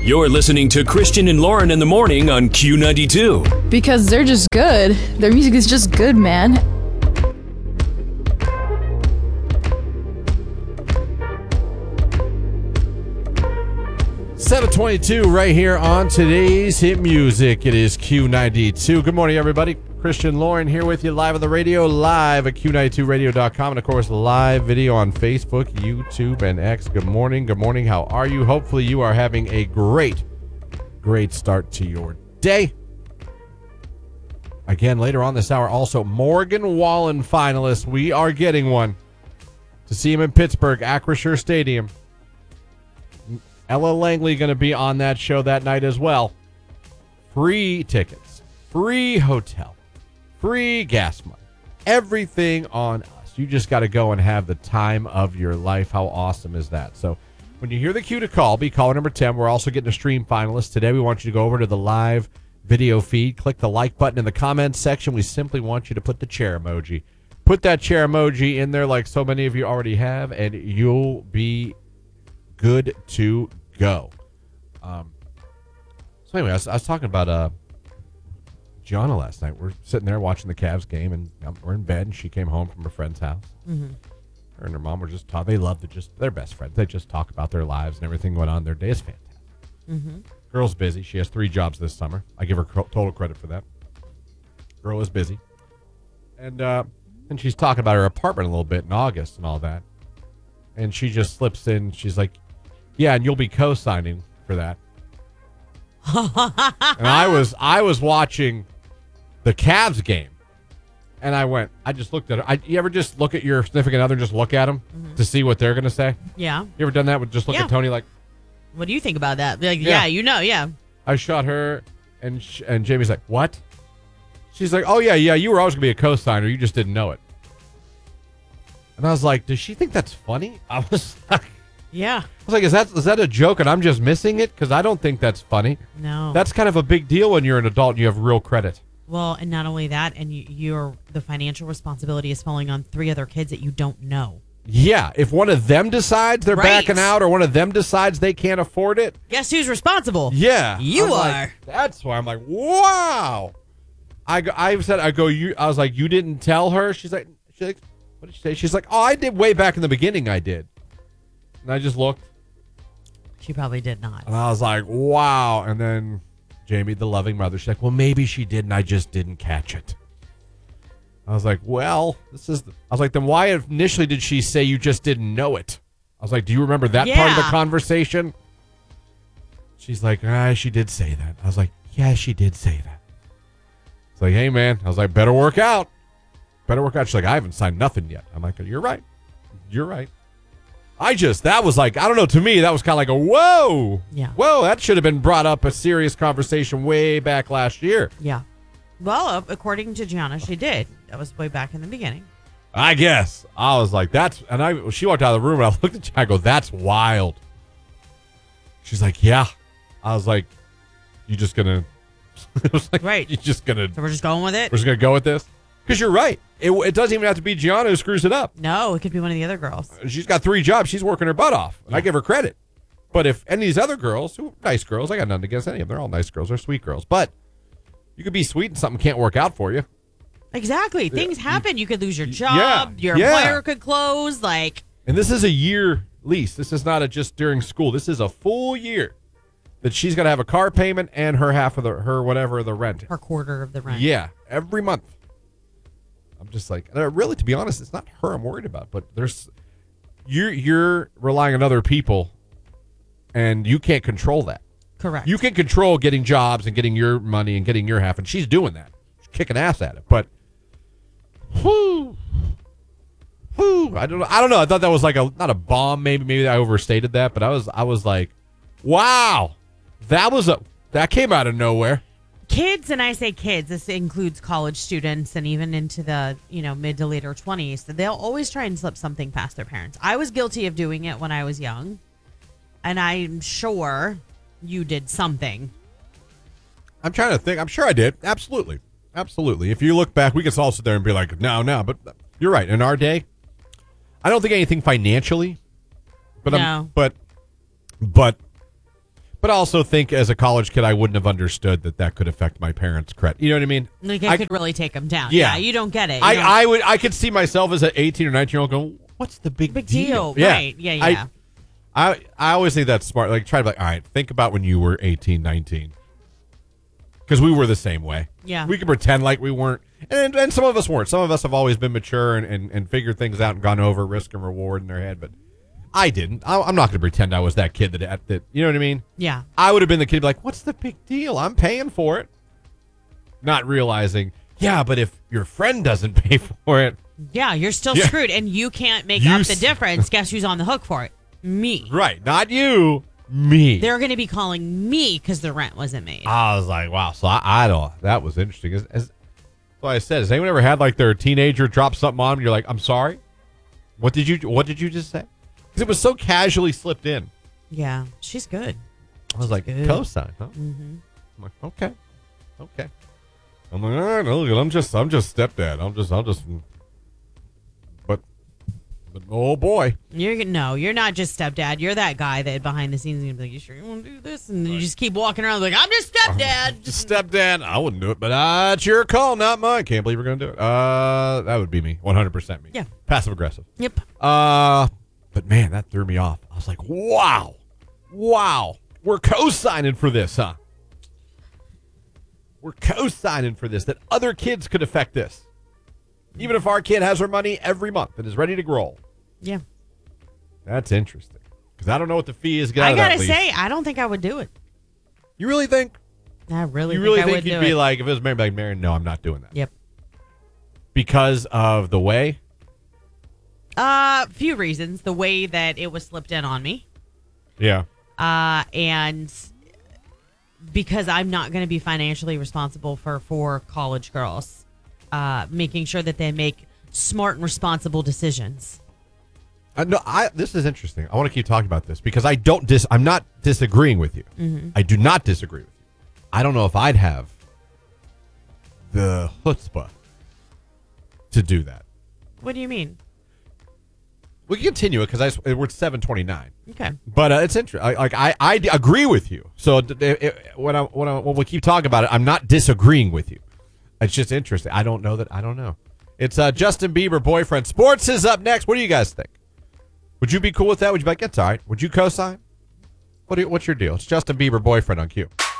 You're listening to Christian and Lauren in the morning on Q92. Because they're just good. Their music is just good, man. $7:22 right here on today's hit music. It is Q92. Good morning, everybody. Christian Lauren here with you live on the radio, live at Q92radio.com, and of course, live video on Facebook, YouTube, and X. Good morning. Good morning. How are you? Hopefully, you are having a great start to your day. Again, later on this hour, also Morgan Wallen finalist. We are getting one to see him in Pittsburgh, Acrisure Stadium. Ella Langley going to be on that show that night as well. Free tickets, free hotel, free gas money, everything on us. You just got to go and have the time of your life. How awesome is that? So when you hear the cue to call, be caller number 10. We're also getting a stream finalist. Today we want you to go over to the live video feed. Click the like button in the comments section. We simply want you to put the chair emoji. Put that chair emoji in there like so many of you already have, and you'll be good to go. So anyway, I was talking about Gianna last night. We're sitting there watching the Cavs game, and we're in bed, and she came home from her friend's house. Mm-hmm. Her and her mom were just talking. They love they're best friends. They just talk about their lives and everything going on. Their day is fantastic. Mm-hmm. Girl's busy. She has 3 jobs this summer. I give her total credit for that. Girl is busy. And she's talking about her apartment a little bit in August and all that. And she just slips in. She's like, yeah, and you'll be co-signing for that. And I was watching the Cavs game, and I just looked at her. You ever just look at your significant other and just look at them to see what they're going to say? Yeah. You ever done that? With just look at Tony like, what do you think about that? Like, yeah. I shot her, and Jamie's like, what? She's like, oh, yeah, you were always going to be a co-signer. You just didn't know it. And I was like, does she think that's funny? I was like, yeah. I was like, is that a joke and I'm just missing it? Because I don't think that's funny. No. That's kind of a big deal when you're an adult and you have real credit. Well, and not only that, and the financial responsibility is falling on 3 other kids that you don't know. Yeah. If one of them decides they're backing out, or one of them decides they can't afford it. Guess who's responsible? Yeah. You are. Like, that's why I'm like, wow. I was like, you didn't tell her? She's like, what did she say? She's like, oh, I did way back in the beginning. I did. And I just looked. She probably did not. And I was like, wow. And then Jamie, the loving mother, she's like, well, maybe she did, and I just didn't catch it. I was like, well, I was like, then why initially did she say you just didn't know it? I was like, do you remember that part of the conversation? She's like, she did say that. I was like, yeah, she did say that. It's like, hey, man. I was like, better work out. She's like, I haven't signed nothing yet. I'm like, you're right. That was like, I don't know, to me, that was kind of like a whoa. Yeah. Whoa, that should have been brought up a serious conversation way back last year. Yeah. Well, according to Gianna, she did. That was way back in the beginning. I guess. I was like, she walked out of the room and I looked at you, I go, that's wild. She's like, yeah. I was like, you just gonna, it was like, right. You just gonna. So we're just going with it? We're just gonna go with this? Because you're right. It doesn't even have to be Gianna who screws it up. No, it could be one of the other girls. She's got 3 jobs. She's working her butt off. And I give her credit. But if any of these other girls, who are nice girls, I got nothing against any of them. They're all nice girls. They're sweet girls. But you could be sweet and something can't work out for you. Exactly. Things happen. You could lose your job. Your employer could close. And this is a year lease. This is not just during school. This is a full year that she's going to have a car payment and her half of the rent. Her quarter of the rent. Yeah. Every month. I'm just like, really, to be honest, it's not her I'm worried about, but you're relying on other people, and you can't control that. Correct. You can control getting jobs and getting your money and getting your half, and she's doing that. She's kicking ass at it, but I don't know. I thought that was like not a bomb. Maybe I overstated that, but I was like, wow, that came out of nowhere. Kids, and I say kids, this includes college students and even into the mid to later 20s, they'll always try and slip something past their parents. I was guilty of doing it when I was young, and I'm sure you did something. I'm trying to think. I'm sure I did. Absolutely. If you look back, we could all sit there and be like, no, but you're right. In our day, I don't think anything financially, but no. But But I also think as a college kid, I wouldn't have understood that could affect my parents' credit. You know what I mean? Like it could really take them down. Yeah. You don't get it. I could see myself as an 18 or 19-year-old going, what's the big deal? Yeah. Right. Yeah. I always think that's smart. Like, try to be like, all right, think about when you were 18, 19. Because we were the same way. Yeah. We could pretend like we weren't. And some of us weren't. Some of us have always been mature and figured things out and gone over risk and reward in their head. But I didn't. I'm not going to pretend I was that kid that, you know what I mean? Yeah. I would have been the kid like, what's the big deal? I'm paying for it. Not realizing, yeah, but if your friend doesn't pay for it. Yeah, you're still screwed. And you can't make up the difference. Guess who's on the hook for it? Me. Right. Not you. Me. They're going to be calling me because the rent wasn't made. I was like, wow. So I don't. That was interesting. That's what I said. Has anyone ever had like their teenager drop something on them? You're like, I'm sorry. What did you just say? Because it was so casually slipped in. Yeah, she's good. I was like, good. cosign, huh? Mm-hmm. I'm like, okay. I'm like, all right, look, I'm just stepdad. I'll just. But oh boy, You're not just stepdad. You're that guy that behind the scenes is gonna be like, you sure you want to do this? And you just keep walking around like, I'm just stepdad. just stepdad. I wouldn't do it, but it's your call, not mine. Can't believe we're gonna do it. That would be me, 100% me. Yeah, passive aggressive. Yep. But man, that threw me off. I was like, wow, we're co-signing for this, huh? We're co-signing for this. That other kids could affect this. Even if our kid has her money every month and is ready to grow. Yeah. That's interesting. Because I don't know what the fee is. I gotta say, I don't think I would do it. You really think? I really You really think I think would you'd do be it. like, if it was Mary, like, Mary, no, I'm not doing that. Yep. Because of the way? Few reasons. The way that it was slipped in on me. Yeah. And because I'm not going to be financially responsible for 4 college girls. Making sure that they make smart and responsible decisions. This is interesting. I want to keep talking about this because I'm not disagreeing with you. Mm-hmm. I do not disagree with you. I don't know if I'd have the chutzpah to do that. What do you mean? We can continue it because we're at 7:29. Okay. But it's interesting. I agree with you. So when we keep talking about it, I'm not disagreeing with you. It's just interesting. I don't know. It's Justin Bieber, Boyfriend. Sports is up next. What do you guys think? Would you be cool with that? Would you be like, it's all right? Would you co-sign? What's your deal? It's Justin Bieber, Boyfriend on Q.